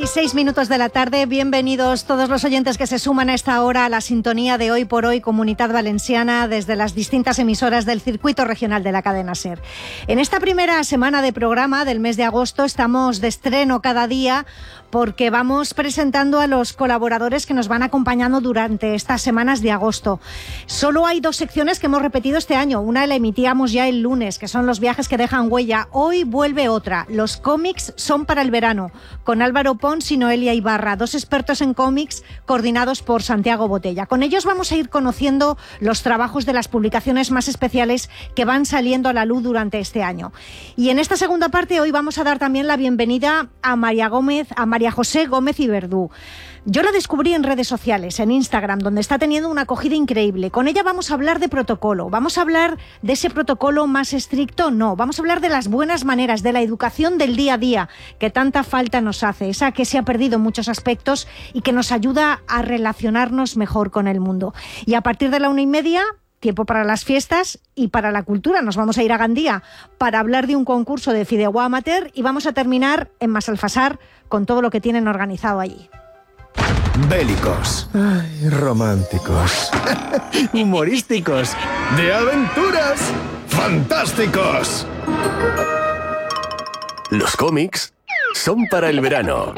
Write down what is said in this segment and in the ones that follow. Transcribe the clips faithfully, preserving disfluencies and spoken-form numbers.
seis minutos de la tarde. Bienvenidos todos los oyentes que se suman a esta hora a la sintonía de Hoy por Hoy Comunitat Valenciana desde las distintas emisoras del circuito regional de la cadena SER. En esta primera semana de programa del mes de agosto estamos de estreno cada día porque vamos presentando a los colaboradores que nos van acompañando durante estas semanas de agosto. Solo hay dos secciones que hemos repetido este año. Una la emitíamos ya el lunes, que son los viajes que dejan huella. Hoy vuelve otra. Los cómics son para el verano, con Álvaro Pons y Noelia Ibarra, dos expertos en cómics coordinados por Santiago Botella. Con ellos vamos a ir conociendo los trabajos de las publicaciones más especiales que van saliendo a la luz durante este año. Y en esta segunda parte hoy vamos a dar también la bienvenida a María Gómez, a María José Gómez y Verdú. Yo la descubrí en redes sociales, en Instagram, donde está teniendo una acogida increíble. Con ella vamos a hablar de protocolo. ¿Vamos a hablar de ese protocolo más estricto? No. Vamos a hablar de las buenas maneras, de la educación del día a día, que tanta falta nos hace, esa que se ha perdido en muchos aspectos y que nos ayuda a relacionarnos mejor con el mundo. Y a partir de la una y media, tiempo para las fiestas y para la cultura. Nos vamos a ir a Gandía para hablar de un concurso de fideuà amateur y vamos a terminar en Massalfassar con todo lo que tienen organizado allí. Bélicos. Ay, románticos. Humorísticos. De aventuras. Fantásticos. Los cómics son para el verano.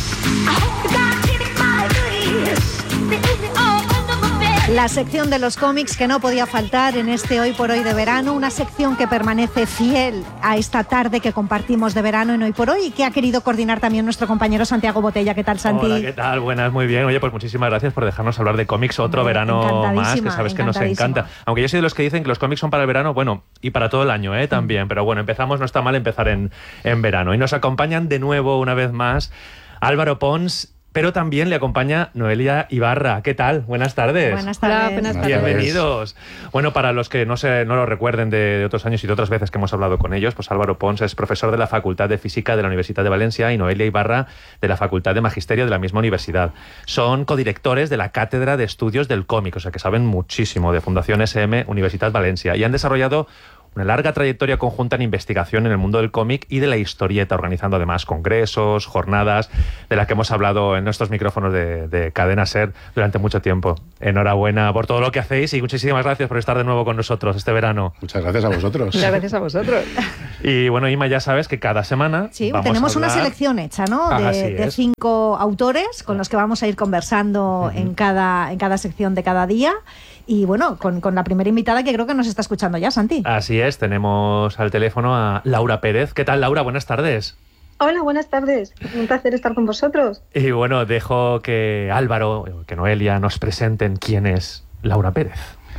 La sección de los cómics que no podía faltar en este Hoy por Hoy de verano, una sección que permanece fiel a esta tarde que compartimos de verano en Hoy por Hoy y que ha querido coordinar también nuestro compañero Santiago Botella. ¿Qué tal, Santi? Hola, ¿qué tal? Buenas, muy bien. Oye, pues muchísimas gracias por dejarnos hablar de cómics otro verano más, que sabes que nos encanta. Aunque yo soy de los que dicen que los cómics son para el verano, bueno, y para todo el año, ¿eh? También. Pero bueno, empezamos, no está mal empezar en, en verano. Y nos acompañan de nuevo, una vez más, Álvaro Pons, pero también le acompaña Noelia Ibarra. ¿Qué tal? Buenas tardes. Buenas tardes. Hola, buenas tardes. Bienvenidos. Bueno, para los que no se, no lo recuerden de, de otros años y de otras veces que hemos hablado con ellos, pues Álvaro Pons es profesor de la Facultad de Física de la Universidad de Valencia y Noelia Ibarra de la Facultad de Magisterio de la misma universidad. Son codirectores de la Cátedra de Estudios del Cómic, o sea que saben muchísimo de Fundación S M Universitat Valencia y han desarrollado una larga trayectoria conjunta en investigación en el mundo del cómic y de la historieta, organizando además congresos, jornadas, de las que hemos hablado en nuestros micrófonos de, de Cadena SER durante mucho tiempo. Enhorabuena por todo lo que hacéis y muchísimas gracias por estar de nuevo con nosotros este verano. Muchas gracias a vosotros. Muchas gracias a vosotros. Y bueno, Ima, ya sabes que cada semana sí, vamos tenemos a hablar... una selección hecha, ¿no? Ah, de, de cinco autores con los que vamos a ir conversando uh-huh. en, cada, en cada sección de cada día. Y bueno, con, con la primera invitada que creo que nos está escuchando ya, Santi. Así es, tenemos al teléfono a Laura Pérez. ¿Qué tal, Laura? Buenas tardes. Hola, buenas tardes. Un placer estar con vosotros. Y bueno, dejo que Álvaro, que Noelia nos presenten quién es Laura Pérez.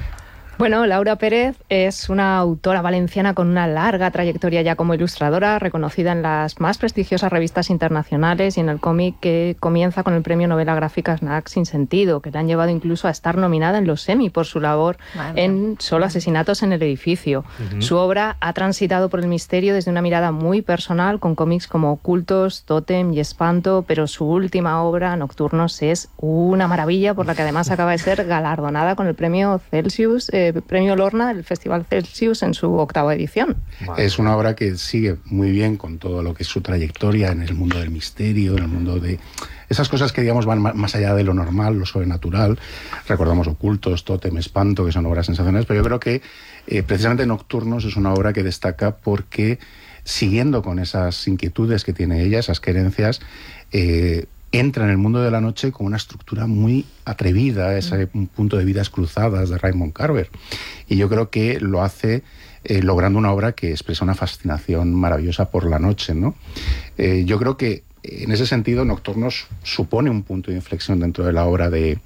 Bueno, Laura Pérez es una autora valenciana con una larga trayectoria ya como ilustradora, reconocida en las más prestigiosas revistas internacionales y en el cómic, que comienza con el premio novela gráfica Snack sin sentido, que le han llevado incluso a estar nominada en los Emmy por su labor Madre. en Solo asesinatos en el edificio. Uh-huh. Su obra ha transitado por el misterio desde una mirada muy personal, con cómics como Ocultos, Tótem y Espanto, pero su última obra, Nocturnos, es una maravilla, por la que además acaba de ser galardonada con el premio Celsius, eh, premio Lorna del Festival Celsius en su octava edición. Es una obra que sigue muy bien con todo lo que es su trayectoria en el mundo del misterio, en el mundo de esas cosas que, digamos, van más allá de lo normal, lo sobrenatural. Recordamos Ocultos, Tótem, Espanto, que son obras sensacionales, pero yo creo que eh, precisamente Nocturnos es una obra que destaca porque, siguiendo con esas inquietudes que tiene ella, esas querencias, eh, entra en el mundo de la noche con una estructura muy atrevida, ese un punto de vidas cruzadas de Raymond Carver. Y yo creo que lo hace eh, logrando una obra que expresa una fascinación maravillosa por la noche, ¿no? Eh, yo creo que en ese sentido Nocturnos supone un punto de inflexión dentro de la obra de,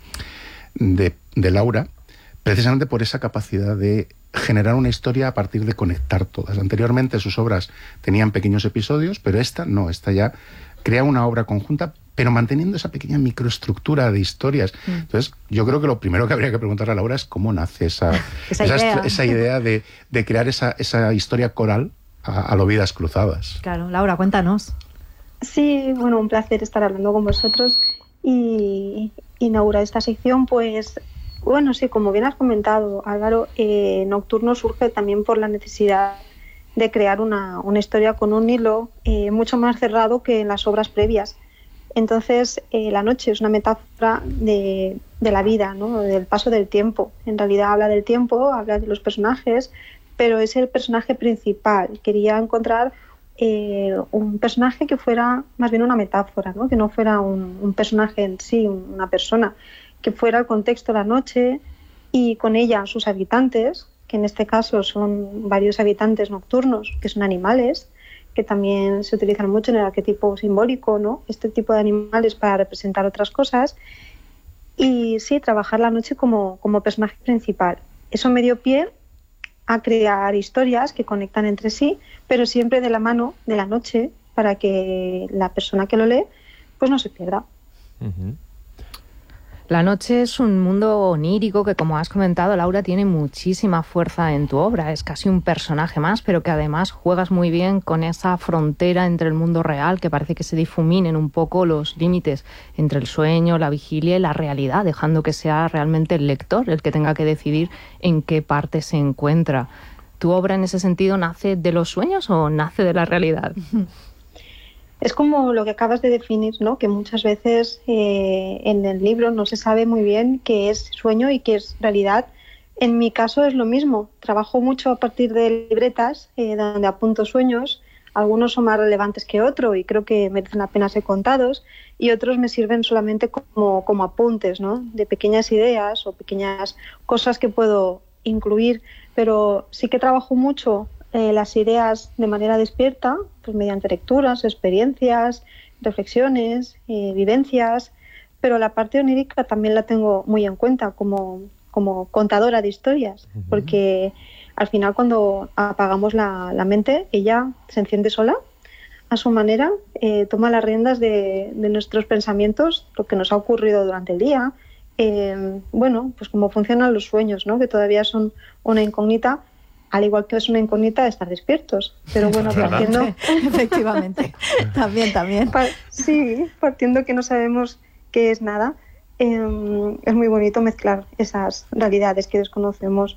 de, de Laura, precisamente por esa capacidad de generar una historia a partir de conectar todas. Anteriormente sus obras tenían pequeños episodios, pero esta no, esta ya crea una obra conjunta, pero manteniendo esa pequeña microestructura de historias. Mm. Entonces, yo creo que lo primero que habría que preguntarle a Laura es cómo nace esa, esa, esa idea, esa idea de, de crear esa, esa historia coral a, a lo Vidas Cruzadas. Claro, Laura, cuéntanos. Sí, bueno, un placer estar hablando con vosotros y inaugurar esta sección. Pues, bueno, sí, como bien has comentado, Álvaro, eh, Nocturno surge también por la necesidad de crear una, una historia con un hilo eh, mucho más cerrado que en las obras previas. Entonces, eh, la noche es una metáfora de, de la vida, ¿no? Del paso del tiempo. En realidad habla del tiempo, habla de los personajes, pero es el personaje principal. Quería encontrar eh, un personaje que fuera más bien una metáfora, ¿no? Que no fuera un, un personaje en sí, una persona, que fuera el contexto de la noche y con ella sus habitantes, que en este caso son varios habitantes nocturnos, que son animales, que también se utilizan mucho en el arquetipo simbólico, ¿no? Este tipo de animales para representar otras cosas. Y sí, trabajar la noche como, como personaje principal. Eso me dio pie a crear historias que conectan entre sí, pero siempre de la mano de la noche, para que la persona que lo lee pues no se pierda. Uh-huh. La noche es un mundo onírico que, como has comentado, Laura, tiene muchísima fuerza en tu obra. Es casi un personaje más, pero que además juegas muy bien con esa frontera entre el mundo real, que parece que se difuminen un poco los límites entre el sueño, la vigilia y la realidad, dejando que sea realmente el lector el que tenga que decidir en qué parte se encuentra. ¿Tu obra en ese sentido nace de los sueños o nace de la realidad? Es como lo que acabas de definir, ¿no? Que muchas veces eh, en el libro no se sabe muy bien qué es sueño y qué es realidad. En mi caso es lo mismo. Trabajo mucho a partir de libretas eh, donde apunto sueños. Algunos son más relevantes que otros y creo que merecen la pena ser contados, y otros me sirven solamente como, como apuntes, ¿no? De pequeñas ideas o pequeñas cosas que puedo incluir. Pero sí que trabajo mucho Eh, las ideas de manera despierta, pues mediante lecturas, experiencias, reflexiones, eh, vivencias, pero la parte onírica también la tengo muy en cuenta como, como contadora de historias, uh-huh. porque al final cuando apagamos la, la mente, ella se enciende sola, a su manera, eh, toma las riendas de, de nuestros pensamientos, lo que nos ha ocurrido durante el día, eh, bueno, pues cómo funcionan los sueños, ¿no? Que todavía son una incógnita, al igual que es una incógnita estar despiertos. Pero bueno, partiendo... Efectivamente, también, también. Pa- sí, partiendo que no sabemos qué es nada, eh, es muy bonito mezclar esas realidades que desconocemos.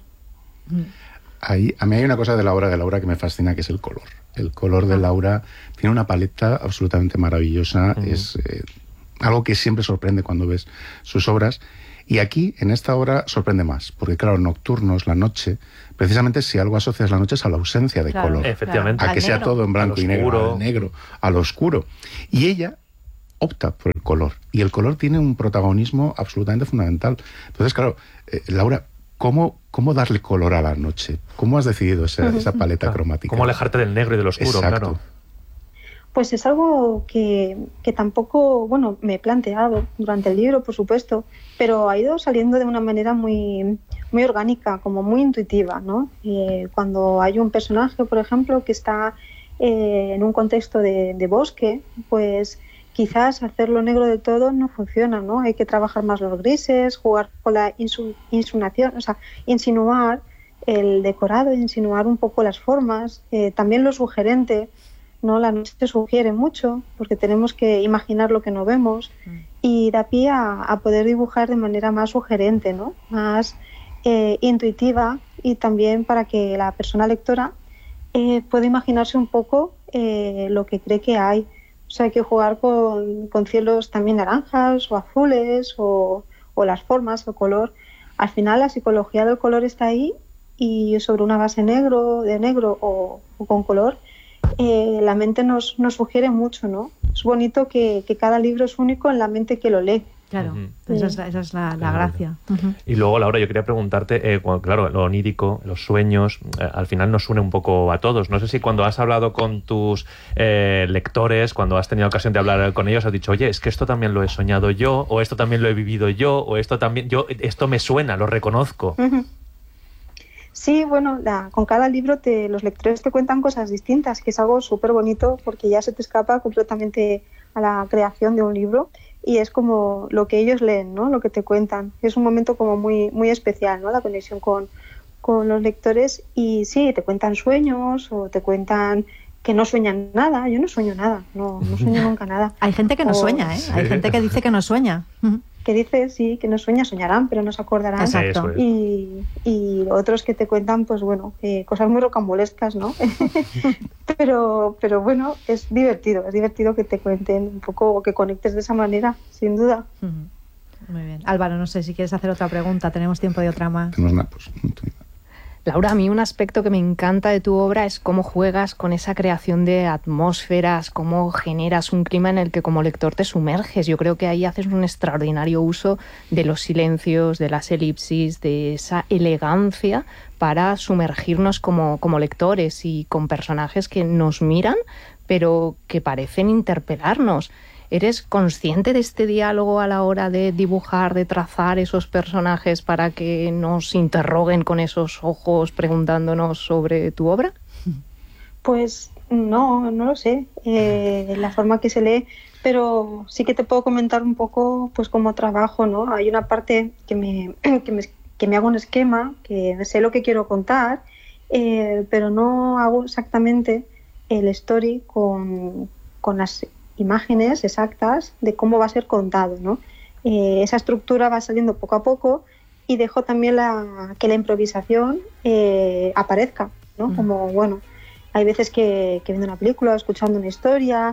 Ahí, a mí hay una cosa de la obra de Laura que me fascina, que es el color. El color de Laura tiene una paleta absolutamente maravillosa, uh-huh. es eh, algo que siempre sorprende cuando ves sus obras. Y aquí, en esta obra, sorprende más, porque claro, Nocturnos, la noche, precisamente si algo asocias la noche es a la ausencia de claro, color. Efectivamente. A que al sea negro. todo en blanco y negro, al negro, a lo oscuro. Y ella opta por el color, y el color tiene un protagonismo absolutamente fundamental. Entonces, claro, eh, Laura, ¿cómo, ¿cómo darle color a la noche? ¿Cómo has decidido esa, esa paleta claro. cromática? ¿Cómo alejarte del negro y del oscuro? Exacto. Claro. Pues es algo que, que tampoco, bueno, me he planteado durante el libro, por supuesto, pero ha ido saliendo de una manera muy, muy orgánica, como muy intuitiva, ¿no? Eh, cuando hay un personaje, por ejemplo, que está eh, en un contexto de, de bosque, pues quizás hacerlo negro de todo no funciona, ¿no? Hay que trabajar más los grises, jugar con la insu, insinuación, o sea, insinuar el decorado, insinuar un poco las formas, eh, también lo sugerente, ¿no? La noche sugiere mucho porque tenemos que imaginar lo que no vemos mm. y da pie a, a poder dibujar de manera más sugerente, ¿no? Más eh, intuitiva, y también para que la persona lectora eh, pueda imaginarse un poco eh, lo que cree que hay. O sea, hay que jugar con, con cielos también naranjas o azules o, o las formas, el color. Al final la psicología del color está ahí, y sobre una base negro, de negro o, o con color, Eh, la mente nos, nos sugiere mucho, ¿no? Es bonito que, que cada libro es único en la mente que lo lee. Claro, uh-huh. esa es la, esa es la, la gracia. Uh-huh. Y luego, Laura, yo quería preguntarte, eh, cuando, claro, lo onírico, los sueños, eh, al final nos une un poco a todos. No sé si cuando has hablado con tus eh, lectores, cuando has tenido ocasión de hablar con ellos, has dicho, oye, es que esto también lo he soñado yo, o esto también lo he vivido yo, o esto también, yo, esto me suena, lo reconozco. Uh-huh. Sí, bueno, la, con cada libro te, los lectores te cuentan cosas distintas, que es algo súper bonito porque ya se te escapa completamente a la creación de un libro, y es como lo que ellos leen, ¿no? Lo que te cuentan. Es un momento como muy, muy especial, ¿no? La conexión con, con los lectores, y sí, te cuentan sueños o te cuentan que no sueñan nada. Yo no sueño nada, no, no sueño nunca nada. Hay gente que no o, sueña, ¿eh? Sí. Hay gente que dice que no sueña. que dices, sí, que no sueñan, soñarán, pero no se acordarán. Exacto. Y, y otros que te cuentan, pues bueno, eh, cosas muy rocambolescas, ¿no? pero, pero bueno, es divertido, es divertido que te cuenten un poco o que conectes de esa manera, sin duda. Uh-huh. Muy bien. Álvaro, no sé si quieres hacer otra pregunta, tenemos tiempo de otra más. Tenemos una, pues, Laura, a mí un aspecto que me encanta de tu obra es cómo juegas con esa creación de atmósferas, cómo generas un clima en el que como lector te sumerges. Yo creo que ahí haces un extraordinario uso de los silencios, de las elipsis, de esa elegancia para sumergirnos como, como lectores y con personajes que nos miran, pero que parecen interpelarnos. ¿Eres consciente de este diálogo a la hora de dibujar, de trazar esos personajes para que nos interroguen con esos ojos preguntándonos sobre tu obra? Pues no, no lo sé, eh, la forma que se lee, pero sí que te puedo comentar un poco pues cómo trabajo, ¿no? Hay una parte que me, que me, que me hago un esquema, que sé lo que quiero contar, eh, pero no hago exactamente el story con, con las imágenes exactas de cómo va a ser contado, ¿no? Eh, esa estructura va saliendo poco a poco y dejo también la, que la improvisación eh, aparezca, ¿no? Mm. Como, bueno, hay veces que, que viendo una película, escuchando una historia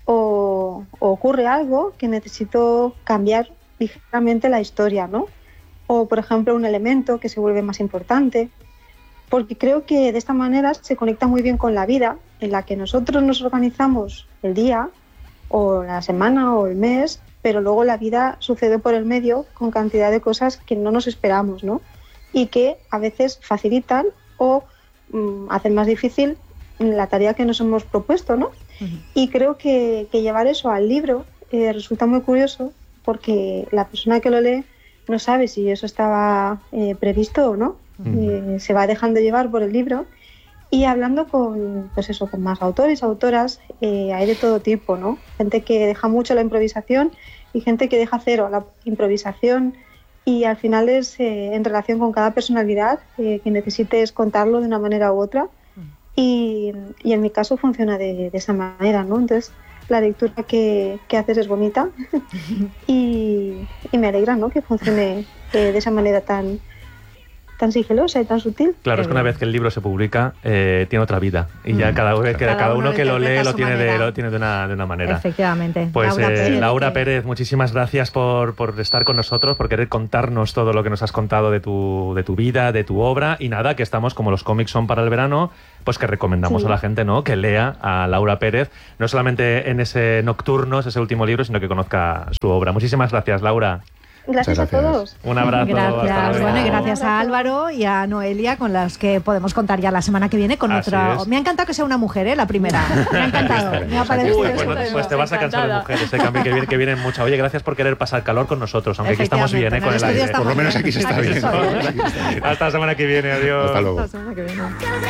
o, o ocurre algo que necesito cambiar ligeramente la historia, ¿no? O, por ejemplo, un elemento que se vuelve más importante, porque creo que de esta manera se conecta muy bien con la vida en la que nosotros nos organizamos el día o la semana o el mes, pero luego la vida sucede por el medio con cantidad de cosas que no nos esperamos, ¿no? Y que a veces facilitan o mm, hacen más difícil la tarea que nos hemos propuesto, ¿no? Uh-huh. Y creo que, que llevar eso al libro eh, resulta muy curioso porque la persona que lo lee no sabe si eso estaba eh, previsto o no. Uh-huh. Eh, se va dejando llevar por el libro. Y hablando con, pues eso, con más autores, autoras, eh, hay de todo tipo, ¿no? Gente que deja mucho la improvisación y gente que deja cero la improvisación y al final es eh, en relación con cada personalidad eh, que necesites contarlo de una manera u otra y, y en mi caso funciona de, de esa manera, ¿no? Entonces la lectura que, que haces es bonita y, y me alegra, ¿no? Que funcione eh, de esa manera tan... tan sigilosa y tan sutil. Claro, es que una vez que el libro se publica, eh, tiene otra vida. Y ya cada, que cada, cada uno, uno que lo lee lo tiene, de, lo tiene de una, de una manera. Efectivamente. Pues Laura, eh, Pérez, Laura Pérez, muchísimas gracias por, por estar con nosotros, por querer contarnos todo lo que nos has contado de tu, de tu vida, de tu obra. Y nada, que estamos, como los cómics son para el verano, pues que recomendamos sí. a la gente, ¿no?, que lea a Laura Pérez, no solamente en ese Nocturnos, ese último libro, sino que conozca su obra. Muchísimas gracias, Laura. Gracias, gracias a todos. Un abrazo. Gracias. Bueno, y gracias a Álvaro y a Noelia, con las que podemos contar ya la semana que viene con otra. Me ha encantado que sea una mujer, ¿eh? La primera. Me ha encantado. Me ha parecido. Uy, pues, no, pues te vas a cansar de mujeres, ¿eh? Cambio, que, viene, que vienen mucho. Oye, gracias por querer pasar calor con nosotros, aunque aquí estamos bien, ¿eh? Con el aire. Por lo menos aquí se está bien. Hasta la semana que viene. Adiós. Hasta luego. Hasta la semana que viene.